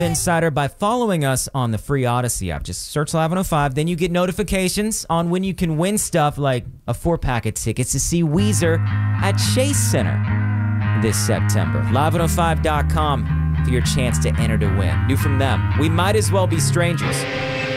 Insider by following us on the free Odyssey app. Just search Live 105, then you get notifications on when you can win stuff like a 4-pack of tickets to see Weezer at Chase Center this September. Live105.com for your chance to enter to win. New from them, We Might As Well Be Strangers.